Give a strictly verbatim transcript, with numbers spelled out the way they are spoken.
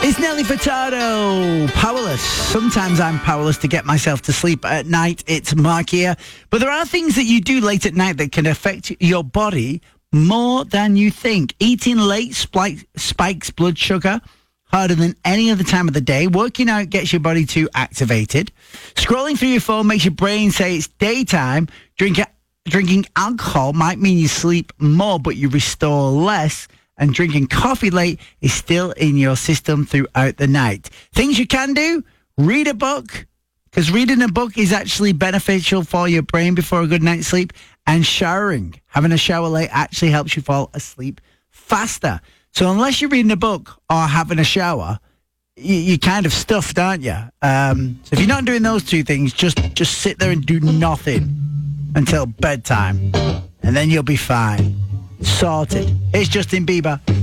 It's Nelly Furtado, Powerless. Sometimes I'm powerless to get myself to sleep at night. It's Mark here. But there are things that you do late at night that can affect your body more than you think. Eating late spike, spikes blood sugar harder than any other time of the day. Working out gets your body too activated. Scrolling through your phone makes your brain say it's daytime. Drink, drinking alcohol might mean you sleep more, but you restore less. And drinking coffee late is still in your system throughout the night. Things you can do: read a book, because reading a book is actually beneficial for your brain before a good night's sleep. And showering. Having a shower late actually helps you fall asleep faster. So unless you're reading a book or having a shower, you, you're kind of stuffed, aren't you? Um, so if you're not doing those two things, just, just sit there and do nothing until bedtime. And then you'll be fine. Sorted. It's Justin Bieber.